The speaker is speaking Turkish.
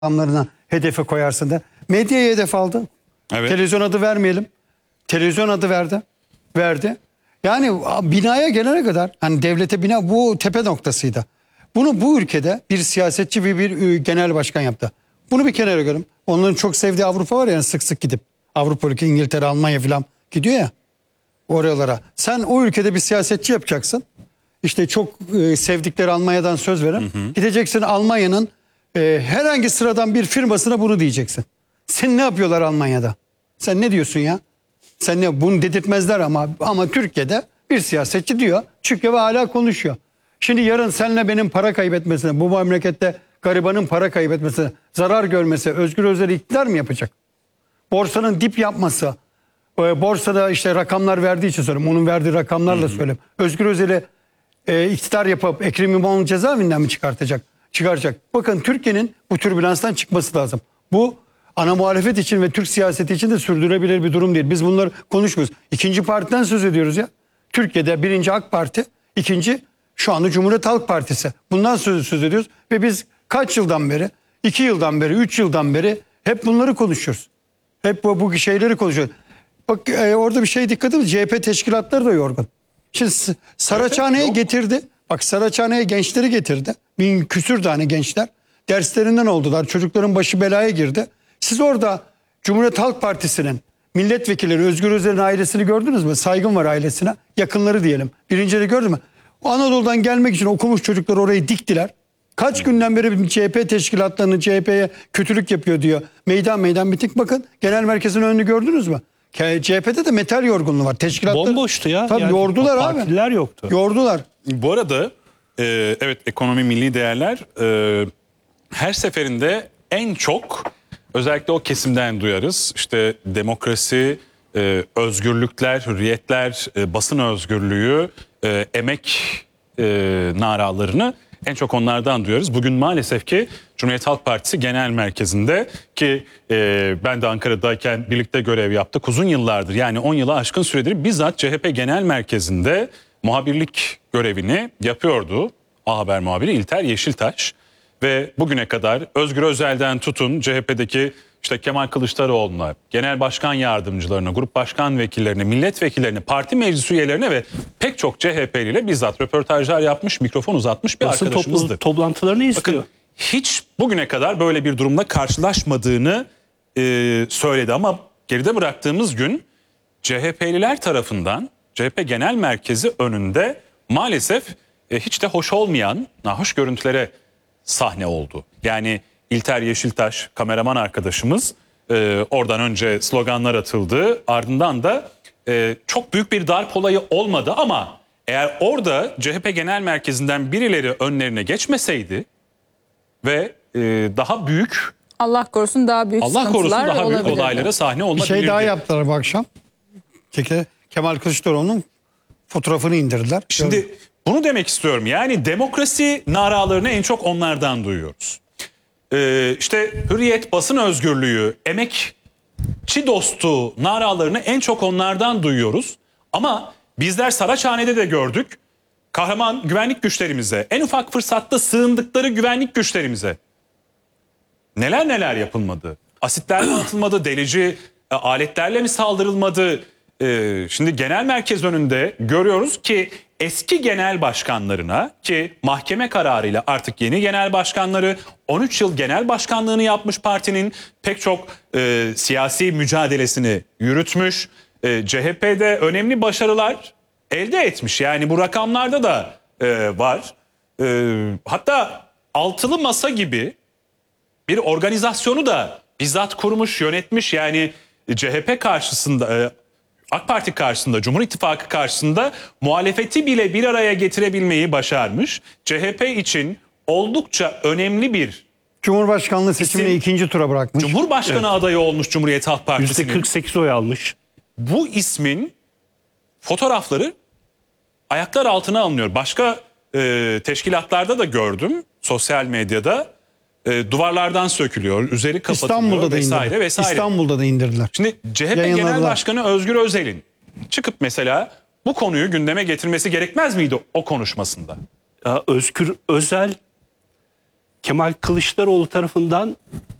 adamlarına hedefe koyarsın da. Medyayı hedef aldı. Evet. Televizyon adı vermeyelim. Televizyon adı verdi. Yani binaya gelene kadar hani devlete bina bu tepe noktasıydı. Bunu bu ülkede bir siyasetçi ve bir genel başkan yaptı. Bunu bir kenara görelim. Onların çok sevdiği Avrupa var ya yani sık sık gidip. Avrupa ülke İngiltere, Almanya falan gidiyor ya oralara. Sen o ülkede bir siyasetçi yapacaksın. İşte çok sevdikleri Almanya'dan söz veren. Gideceksin Almanya'nın herhangi sıradan bir firmasına bunu diyeceksin. Sen ne yapıyorlar Almanya'da? Sen ne diyorsun ya? Sen ne bunu dedirtmezler ama Türkiye'de bir siyasetçi diyor. Çıkıyor ve hala konuşuyor. Şimdi yarın senle benim para kaybetmesine, bu memlekette garibanın para kaybetmesine, zarar görmesi, Özgür Özel iktidar mı yapacak? Borsanın dip yapması, borsada işte rakamlar verdiği için söylüyorum. Onun verdiği rakamlarla söyleyeyim. Özgür Özel'i iktidar yapıp Ekrem İmamoğlu'nu cezaevinden mi çıkaracak? Bakın Türkiye'nin bu türbülanstan çıkması lazım. Bu ana muhalefet için ve Türk siyaseti için de sürdürülebilir bir durum değil. Biz bunları konuşmuyoruz. İkinci partiden söz ediyoruz ya. Türkiye'de birinci AK Parti, ikinci şu anda Cumhuriyet Halk Partisi. Bundan söz ediyoruz ve biz kaç yıldan beri, 2 yıldan beri, 3 yıldan beri hep bunları konuşuyoruz. Hep bu şeyleri konuşuyoruz. Bak orada bir şey dikkat edin. CHP teşkilatları da yorgun. Şimdi Saraçhane'ye getirdi. Bak Saraçhane'ye gençleri getirdi. 1000 küsür tane gençler. Derslerinden oldular. Çocukların başı belaya girdi. Siz orada Cumhuriyet Halk Partisi'nin milletvekilleri Özgür Özel'in ailesini gördünüz mü? Saygın var ailesine. Yakınları diyelim. Birincileri gördün mü? O Anadolu'dan gelmek için okumuş çocuklar orayı diktiler. Kaç günden beri CHP teşkilatlarının CHP'ye kötülük yapıyor diyor. Meydan bitik. Bakın genel merkezin önünü gördünüz mü? CHP'de de metal yorgunluğu var. Teşkilatlar bomboştu ya. Tabii yani yordular abi. Partiler yoktu. Yordular. Bu arada evet ekonomi milli değerler her seferinde en çok özellikle o kesimden duyarız. İşte demokrasi, özgürlükler, hürriyetler, basın özgürlüğü, emek naralarını en çok onlardan duyuyoruz. Bugün maalesef ki Cumhuriyet Halk Partisi Genel Merkezi'nde ki ben de Ankara'dayken birlikte görev yaptık. Uzun yıllardır yani 10 yılı aşkın süredir bizzat CHP Genel Merkezi'nde muhabirlik görevini yapıyordu. A Haber muhabiri İlter Yeşiltaş ve bugüne kadar Özgür Özel'den tutun CHP'deki işte Kemal Kılıçdaroğlu'na, genel başkan yardımcılarına, grup başkan vekillerine, milletvekillerine, parti meclis üyelerine ve pek çok CHP'li ile bizzat röportajlar yapmış, mikrofon uzatmış bir Basın arkadaşımızdır. toplantılarını izliyor. Bakın hiç bugüne kadar böyle bir durumla karşılaşmadığını söyledi ama geride bıraktığımız gün CHP'liler tarafından CHP Genel Merkezi önünde maalesef hiç de hoş olmayan nahoş görüntülere sahne oldu. Yani İlter Yeşiltaş kameraman arkadaşımız oradan önce sloganlar atıldı, ardından da çok büyük bir darp olayı olmadı ama eğer orada CHP Genel Merkezi'nden birileri önlerine geçmeseydi ve daha büyük Allah korusun daha büyük Allah korusun sıkıntılar daha büyük olabilirdi. olaylara sahne Bir olabilirdi. şey daha yaptılar bu akşam. Kemal Kılıçdaroğlu'nun fotoğrafını indirdiler. Şimdi bunu demek istiyorum. Yani demokrasi naralarını en çok onlardan duyuyoruz. İşte hürriyet, basın özgürlüğü, emekçi dostu naralarını en çok onlardan duyuyoruz. Ama bizler Saraçhane'de de gördük. Kahraman güvenlik güçlerimize, en ufak fırsatta sığındıkları güvenlik güçlerimize neler yapılmadı? Asitler mi atılmadı, delici aletlerle mi saldırılmadı? Şimdi genel merkez önünde görüyoruz ki eski genel başkanlarına ki mahkeme kararıyla artık yeni genel başkanları 13 yıl genel başkanlığını yapmış partinin pek çok siyasi mücadelesini yürütmüş. CHP'de önemli başarılar elde etmiş. Yani bu rakamlarda da var. Hatta altılı masa gibi bir organizasyonu da bizzat kurmuş, yönetmiş. Yani CHP karşısında, AK Parti karşısında, Cumhur İttifakı karşısında muhalefeti bile bir araya getirebilmeyi başarmış. CHP için oldukça önemli bir Cumhurbaşkanlığı seçimini ikinci tura bırakmış. Cumhurbaşkanı adayı olmuş Cumhuriyet Halk Partisi'nin. %48 oy almış. Bu ismin fotoğrafları ayaklar altına alınıyor. Başka teşkilatlarda da gördüm sosyal medyada. Duvarlardan sökülüyor, üzeri kapatılıyor İstanbul'da da vesaire indirdiler. vesaire. İstanbul'da da indirdiler. Şimdi CHP Genel Başkanı Özgür Özel'in çıkıp mesela bu konuyu gündeme getirmesi gerekmez miydi o konuşmasında? Ya Özgür Özel Kemal Kılıçdaroğlu tarafından